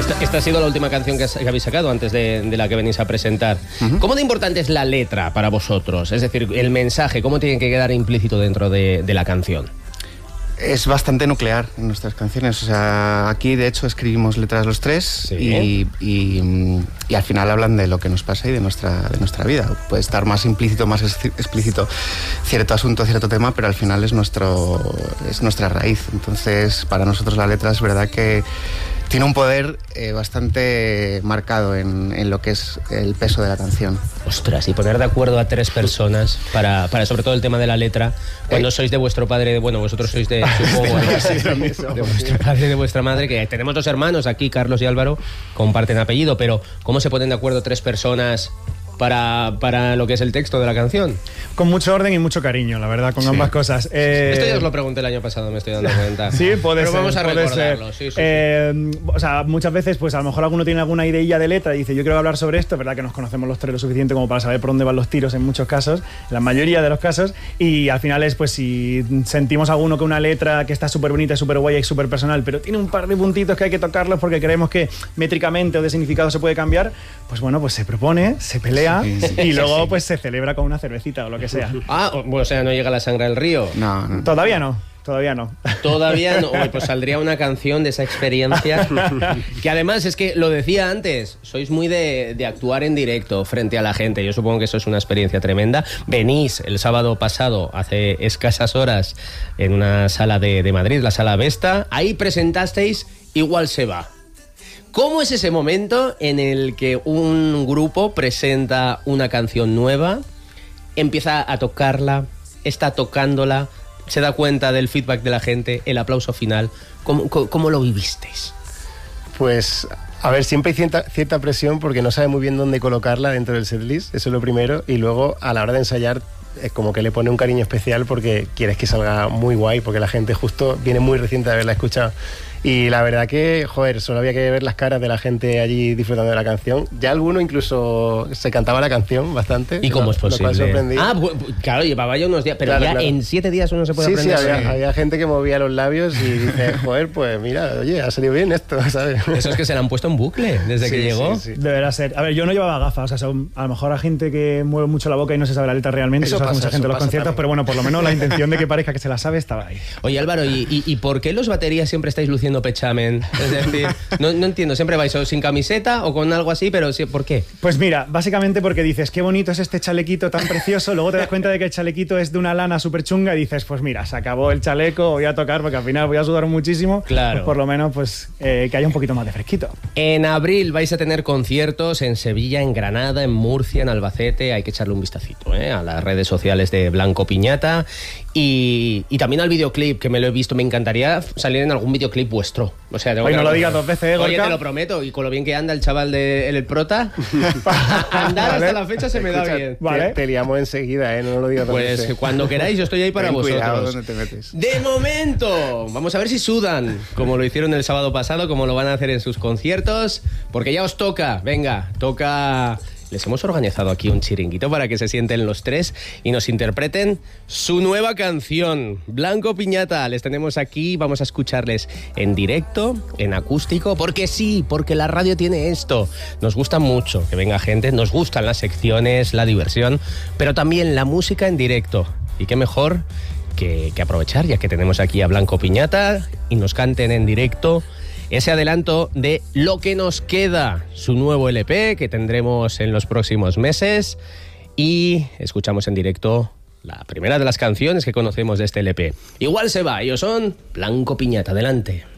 Esta ha sido la última canción que habéis sacado antes de la que venís a presentar. ¿Cómo de importante es la letra para vosotros? Es decir, el mensaje, ¿cómo tiene que quedar implícito dentro de la canción? Es bastante nuclear en nuestras canciones. O sea, aquí de hecho escribimos letras los tres, sí. y al final hablan de lo que nos pasa y de nuestra vida. Puede estar más implícito, más explícito cierto asunto, cierto tema, pero al final es nuestra raíz. Entonces, para nosotros la letra es verdad que tiene un poder bastante marcado en lo que es el peso de la canción. Ostras, y poner de acuerdo a tres personas para sobre todo el tema de la letra, cuando sois de vuestro padre, bueno, vosotros sois de, supongo, de vuestro padre y de vuestra madre, que tenemos dos hermanos aquí, Carlos y Álvaro, comparten apellido, pero ¿cómo se ponen de acuerdo tres personas para lo que es el texto de la canción? Con mucho orden y mucho cariño, la verdad, con ambas cosas. Esto ya os lo pregunté el año pasado, me estoy dando cuenta. Sí, puede ser. Pero vamos a recordarlo. Sí. O sea, muchas veces, pues a lo mejor alguno tiene alguna ideilla de letra y dice, yo quiero hablar sobre esto. Es verdad que nos conocemos los tres lo suficiente como para saber por dónde van los tiros en muchos casos, en la mayoría de los casos, y al final es, pues si sentimos alguno que una letra que está súper bonita, súper guay y súper personal, pero tiene un par de puntitos que hay que tocarlos porque creemos que métricamente o de significado se puede cambiar, pues bueno, pues se propone, se pelea, y luego pues se celebra con una cervecita o lo que sea. O sea, ¿no llega la sangre al río? No. Todavía no. Todavía no. Pues saldría una canción de esa experiencia. Que además es que, lo decía antes, sois muy de actuar en directo frente a la gente. Yo supongo que eso es una experiencia tremenda. Venís el sábado pasado, hace escasas horas, en una sala de Madrid, la Sala Vesta. Ahí presentasteis Igual se va. ¿Cómo es ese momento en el que un grupo presenta una canción nueva, empieza a tocarla, está tocándola, se da cuenta del feedback de la gente, el aplauso final? ¿Cómo lo vivisteis? Pues, a ver, siempre hay cierta presión porque no sabe muy bien dónde colocarla dentro del setlist, eso es lo primero, y luego a la hora de ensayar es como que le pone un cariño especial porque quieres que salga muy guay, porque la gente justo viene muy reciente de haberla escuchado. Y la verdad que, joder, solo había que ver las caras de la gente allí disfrutando de la canción. Ya alguno incluso se cantaba la canción bastante. ¿Y cómo es posible? Lo cual sorprendía. Claro, llevaba ya unos días, pero claro, en 7 días uno se puede aprender. Sí, había gente que movía los labios y dice, joder, pues mira, oye, ha salido bien esto, ¿sabes? Eso es que se la han puesto en bucle desde que llegó. Sí. Deberá ser. A ver, yo no llevaba gafas, o sea, a lo mejor a gente que mueve mucho la boca y no se sabe la letra realmente, eso pasa mucha gente en los conciertos, también. Pero bueno, por lo menos la intención de que parezca que se la sabe estaba ahí. Oye, Álvaro, ¿y por qué los baterías siempre estáis luciendo pechamen? Es decir, no entiendo, siempre vais o sin camiseta o con algo así, pero sí, ¿por qué? Pues mira, básicamente porque dices, qué bonito es este chalequito tan precioso, luego te das cuenta de que el chalequito es de una lana súper chunga y dices, pues mira, se acabó el chaleco, voy a tocar porque al final voy a sudar muchísimo. Claro. Pues por lo menos pues que haya un poquito más de fresquito. En abril vais a tener conciertos en Sevilla, en Granada, en Murcia, en Albacete. Hay que echarle un vistacito a las redes sociales de Blanco Piñata y también al videoclip, que me lo he visto. Me encantaría salir en algún videoclip vuestro. O sea, Oye, no lo digas 2 veces, Gorka. Oye, te lo prometo, y con lo bien que anda el chaval el prota, andar hasta la fecha se me da bien. Vale. Te liamos enseguida, no lo digas 2 veces. Pues cuando queráis, yo estoy ahí para vosotros. Cuidado donde te metes. De momento, vamos a ver si sudan, como lo hicieron el sábado pasado, como lo van a hacer en sus conciertos, porque ya os toca, toca... Les hemos organizado aquí un chiringuito para que se sienten los tres y nos interpreten su nueva canción, Blanco Piñata. Les tenemos aquí, vamos a escucharles en directo, en acústico, porque sí, porque la radio tiene esto. Nos gusta mucho que venga gente, nos gustan las secciones, la diversión, pero también la música en directo. Y qué mejor que aprovechar, ya que tenemos aquí a Blanco Piñata y nos canten en directo ese adelanto de Lo que nos queda, su nuevo LP que tendremos en los próximos meses, y escuchamos en directo la primera de las canciones que conocemos de este LP. Igual se va, ellos son Blanco Piñata, adelante.